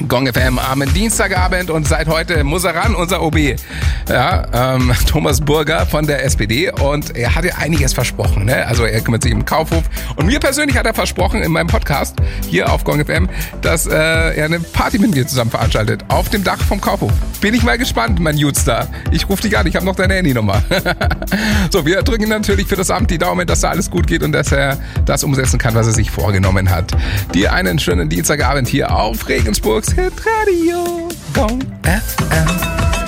Gong FM am Dienstagabend und seit heute muss er ran, unser OB. Ja, Thomas Burger von der SPD und er hat ja einiges versprochen. Ne? Also er kümmert sich um den Kaufhof und mir persönlich hat er versprochen in meinem Podcast hier auf Gong FM, dass er eine Party mit mir zusammen veranstaltet auf dem Dach vom Kaufhof. Bin ich mal gespannt, mein Youthstar. Ich rufe dich an, ich habe noch deine Handynummer. So, wir drücken natürlich für das Amt die Daumen, dass da alles gut geht und dass er das umsetzen kann, was er sich vorgenommen hat. Dir einen schönen Dienstagabend hier auf Regensburgs Hitradio Gong FM.